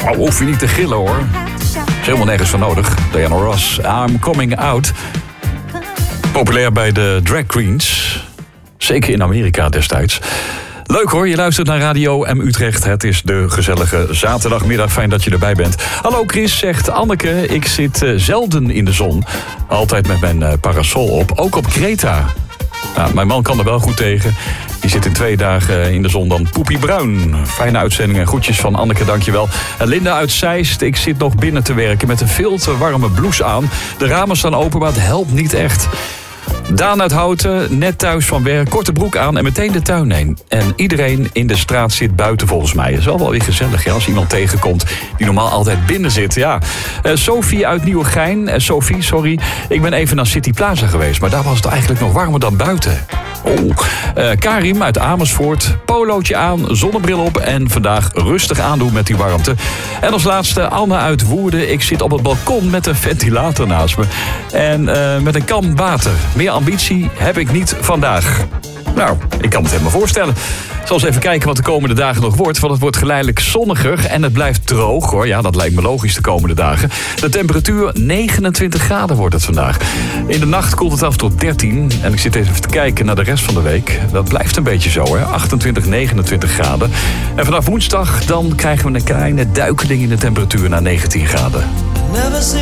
Oh, hoef je niet te gillen hoor. Is helemaal nergens voor nodig. Diana Ross, I'm Coming Out. Populair bij de drag queens. Zeker in Amerika destijds. Leuk hoor, je luistert naar Radio M Utrecht. Het is de gezellige zaterdagmiddag. Fijn dat je erbij bent. Hallo Chris, zegt Anneke. Ik zit zelden in de zon. Altijd met mijn parasol op. Ook op Kreta. Nou, mijn man kan er wel goed tegen. Die zit in 2 dagen in de zon dan poepie bruin. Fijne uitzending en groetjes van Anneke, dankjewel. Linda uit Zeist, ik zit nog binnen te werken met een veel te warme blouse aan. De ramen staan open, maar het helpt niet echt. Daan uit Houten, net thuis van werk, korte broek aan en meteen de tuin heen. En iedereen in de straat zit buiten volgens mij. Dat is wel weer gezellig als iemand tegenkomt die normaal altijd binnen zit. Ja. Sophie uit Nieuwegein, Sophie, sorry. Ik ben even naar City Plaza geweest, maar daar was het eigenlijk nog warmer dan buiten. Karim uit Amersfoort, polootje aan, zonnebril op en vandaag rustig aandoen met die warmte. En als laatste Anne uit Woerden. Ik zit op het balkon met een ventilator naast me en met een kan water. Meer ambitie heb ik niet vandaag. Nou, ik kan het helemaal voorstellen. Ik zal eens even kijken wat de komende dagen nog wordt. Want het wordt geleidelijk zonniger en het blijft droog hoor. Ja, dat lijkt me logisch de komende dagen. De temperatuur 29 graden wordt het vandaag. In de nacht koelt het af tot 13. En ik zit even te kijken naar de rest van de week. Dat blijft een beetje zo hè. 28, 29 graden. En vanaf woensdag dan krijgen we een kleine duikeling in de temperatuur naar 19 graden.